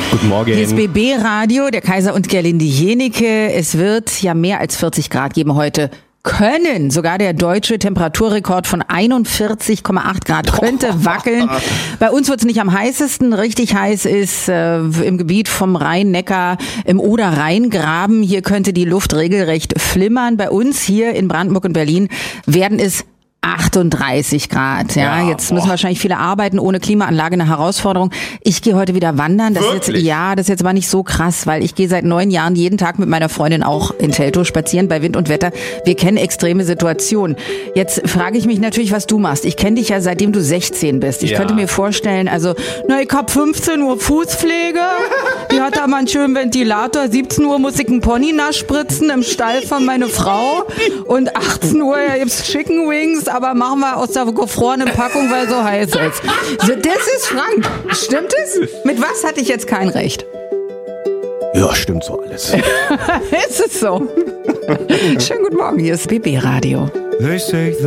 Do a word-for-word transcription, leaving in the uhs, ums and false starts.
Guten Morgen. Hier ist B B-Radio, der Kaiser und Gerlinde Jenike. Es wird ja mehr als vierzig Grad geben heute. Können sogar der deutsche Temperaturrekord von einundvierzig Komma acht Grad könnte wackeln. Bei uns wird es nicht am heißesten. Richtig heiß ist äh, im Gebiet vom Rhein-Neckar im Oder-Rhein-Graben. Hier könnte die Luft regelrecht flimmern. Bei uns hier in Brandenburg und Berlin werden es achtunddreißig Grad, ja, Ja, jetzt boah. müssen wahrscheinlich viele arbeiten, ohne Klimaanlage eine Herausforderung. Ich gehe heute wieder wandern, das ist jetzt, Wirklich? ja, das ist jetzt aber nicht so krass, weil ich gehe seit neun Jahren jeden Tag mit meiner Freundin auch in Teltow spazieren bei Wind und Wetter. Wir kennen extreme Situationen. Jetzt frage ich mich natürlich, was du machst. Ich kenne dich ja seitdem du sechzehn bist. Ich Ja. könnte mir vorstellen, also, na, ich hab fünfzehn Uhr Fußpflege, die hat da mal einen schönen Ventilator, siebzehn Uhr muss ich einen Pony nachspritzen im Stall von meiner Frau und achtzehn Uhr gibt's Chicken Wings, aber machen wir aus der gefrorenen Packung, weil so heiß ist. So, das ist Frank. Stimmt es? Mit was hatte ich jetzt kein Recht? Ja, stimmt so alles. Ist es so? Schönen guten Morgen, hier ist B B-Radio. They say the